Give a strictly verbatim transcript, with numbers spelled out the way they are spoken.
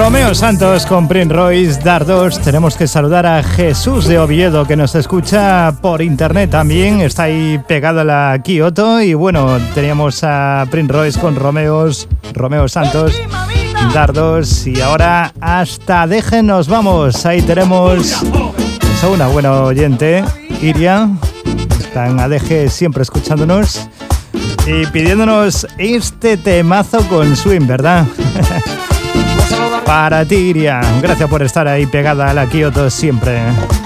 Romeo Santos con Prince Royce, Dardos. Tenemos que saludar a Jesús de Oviedo, que nos escucha por internet también. Está ahí pegado a la Kioto. Y bueno, teníamos a Prince Royce con Romeos, Romeo Santos, Dardos. Y ahora hasta Deje nos vamos. Ahí tenemos a una buena oyente, Iria. Está en Adeje siempre escuchándonos y pidiéndonos este temazo con swing, ¿verdad? Para ti, Iria. Gracias por estar ahí pegada a la Kioto siempre.